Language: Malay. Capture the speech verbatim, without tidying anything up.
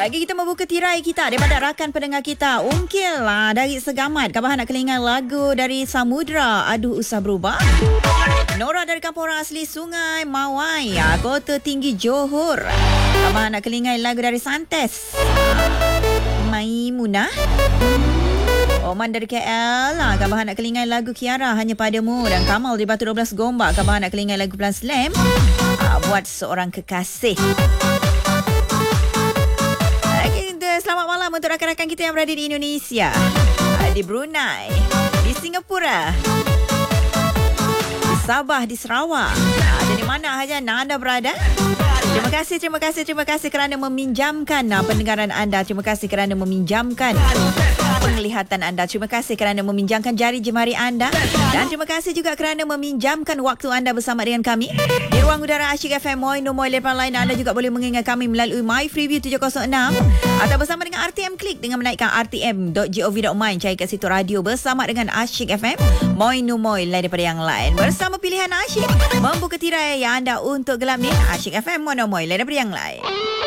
Lagi kita membuka tirai kita daripada rakan pendengar kita. Ungkil lah dari Segamat. Kabar nak kelingan lagu dari Samudra. Aduh usah berubah. Nora dari kampung orang asli Sungai Mawai, Kota Tinggi Johor. Kabar nak kelingan lagu dari Santes. Maimunah. Oman dari K L. Kabar nak kelingan lagu Kiara Hanya Padamu. Dan Kamal di Batu dua belas Gombak. Kabar nak kelingan lagu Plan Slam. Buat seorang kekasih. Selamat malam untuk rakan-rakan kita yang berada di Indonesia, di Brunei, di Singapura, di Sabah, di Sarawak, dan di mana saja anda berada. Terima kasih, terima kasih, terima kasih kerana meminjamkan pendengaran anda. Terima kasih kerana meminjamkan penglihatan anda. Terima kasih kerana meminjamkan jari jemari anda. Dan terima kasih juga kerana meminjamkan waktu anda bersama dengan kami di ruang udara Asyik F M Moi Nomor lepas lain. Anda juga boleh mengingat kami melalui My Freeview tujuh kosong enam atau bersama dengan R T M Klik dengan menaikkan r t m dot gov dot my. Cari kat situ radio bersama dengan Asyik F M Moi Nomor lain daripada yang lain. Bersama pilihan Asyik membuka tirai yang anda untuk gelap ni. Asyik F M Moi Nomor lain daripada yang lain.